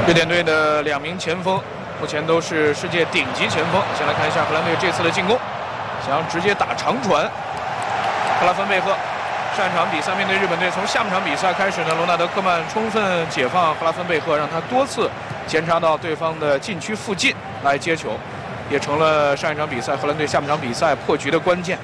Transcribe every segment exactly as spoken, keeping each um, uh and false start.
瑞典队的两名前锋目前都是世界顶级前锋。先来看一下荷兰队这次的进攻，想要直接打长传。克拉芬贝赫上一场比赛面对日本队，从下半场比赛开始呢，罗纳德·科曼充分解放克拉芬贝赫，让他多次前插到对方的禁区附近来接球，也成了上一场比赛荷兰队下半场比赛破局的关键。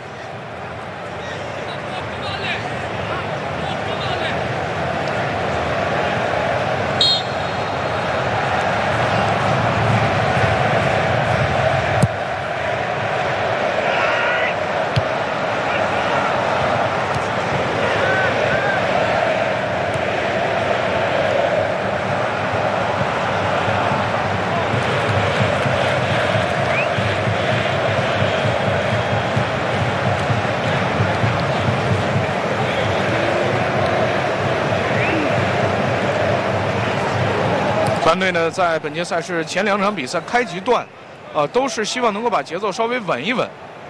团队呢，在本届赛事前两场比赛开局段，呃，都是希望能够把节奏稍微稳一稳。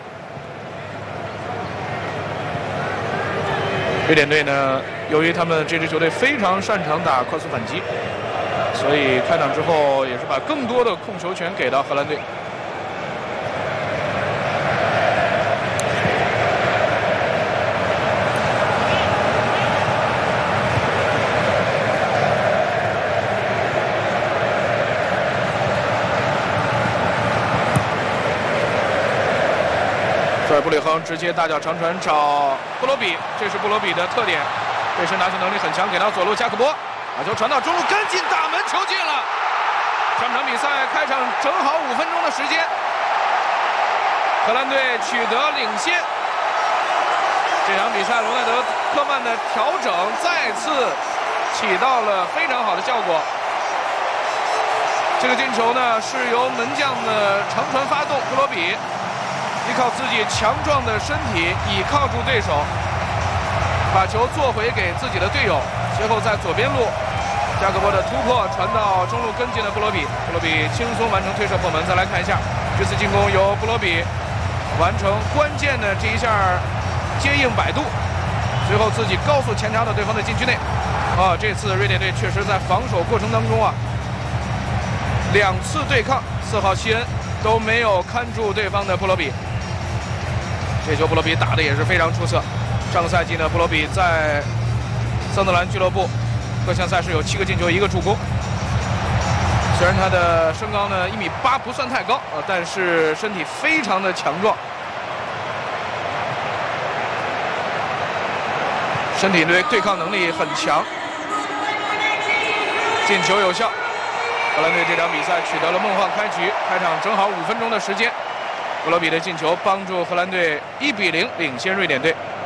瑞典队呢，由于他们这支球队非常擅长打快速反击，所以开场之后也是把更多的控球权给到荷兰队。布里亨直接大脚长传找布罗比，这是布罗比的特点，背身拿球能力很强，给到左路加克波，把球传到中路，跟进打门，球进了。上场比赛开场正好五分钟的时间，荷兰队取得领先。这场比赛罗纳德·科曼的调整再次起到了非常好的效果。这个进球呢是由门将的长传发动，布罗比依靠自己强壮的身体，倚靠住对手，把球做回给自己的队友。随后在左边路，加克波的突破传到中路跟进的布罗比，布罗比轻松完成推射破门。再来看一下这次进攻由布罗比完成关键的这一下接应摆渡，随后自己高速前插到对方的禁区内。啊，这次瑞典队确实在防守过程当中啊，两次对抗，四号希恩都没有看住对方的布罗比。这球布罗比打的也是非常出色。上个赛季呢，布罗比在桑德兰俱乐部各项赛事有七个进球，一个助攻。虽然他的身高呢一米八不算太高啊，但是身体非常的强壮，身体对对抗能力很强。进球有效，荷兰队这场比赛取得了梦幻开局。开场正好五分钟的时间，布罗比的进球帮助荷兰队一比零领先瑞典队。